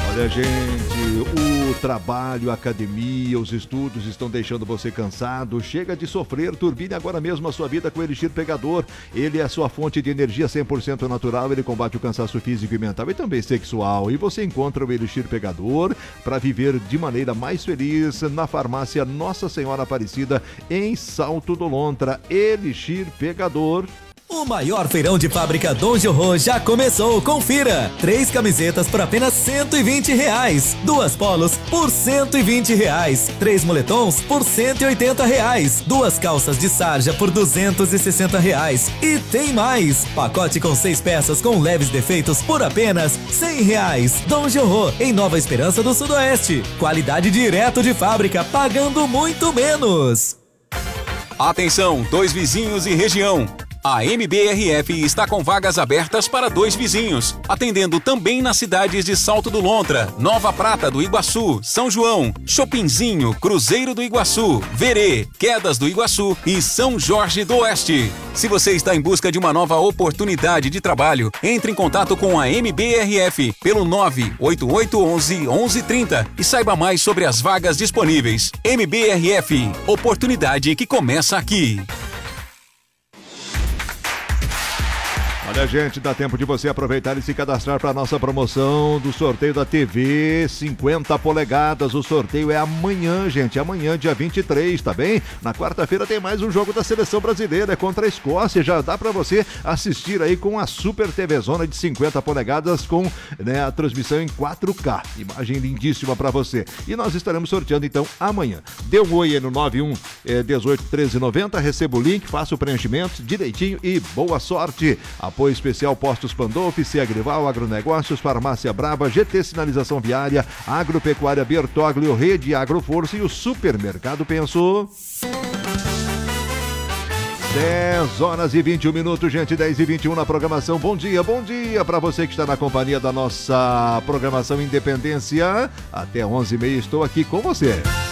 Olha, gente, o trabalho, a academia, os estudos estão deixando você cansado. Chega de sofrer, turbine agora mesmo a sua vida com o Elixir Pegador. Ele é a sua fonte de energia 100% natural, ele combate o cansaço físico e mental e também sexual. E você encontra o Elixir Pegador para viver de maneira mais feliz na farmácia Nossa Senhora Aparecida, em Salto do Lontra. Elixir Pegador. O maior feirão de fábrica Dom Jorro já começou, confira! 3 camisetas por apenas R$120, 2 polos por R$120, 3 moletons por R$180, 2 calças de sarja por R$260 e tem mais! Pacote com 6 peças com leves defeitos por apenas R$100. Dom Jorro, em Nova Esperança do Sudoeste. Qualidade direto de fábrica, pagando muito menos. Atenção, 2 Vizinhos e região. A MBRF está com vagas abertas para 2 Vizinhos, atendendo também nas cidades de Salto do Lontra, Nova Prata do Iguaçu, São João, Chopinzinho, Cruzeiro do Iguaçu, Verê, Quedas do Iguaçu e São Jorge do Oeste. Se você está em busca de uma nova oportunidade de trabalho, entre em contato com a MBRF pelo 98811-1130 e saiba mais sobre as vagas disponíveis. MBRF, oportunidade que começa aqui. Olha, gente, dá tempo de você aproveitar e se cadastrar para a nossa promoção do sorteio da TV 50 polegadas. O sorteio é amanhã, gente, amanhã, dia 23, tá bem? Na quarta-feira tem mais um jogo da seleção brasileira, é contra a Escócia. Já dá para você assistir aí com a Super TV Zona de 50 polegadas com, né, a transmissão em 4K. Imagem lindíssima para você. E nós estaremos sorteando então amanhã. Dê um oi aí no 91 18 13 90, receba o link, faça o preenchimento direitinho e boa sorte. Apoio especial Postos Pandolfi, Agrival, Agronegócios, Farmácia Brava, GT Sinalização Viária, Agropecuária Bertoglio, Rede Agroforça e o Supermercado Penso. 10h21, gente, 10h21 na programação. Bom dia para você que está na companhia da nossa programação Independência. Até 11h30 estou aqui com você.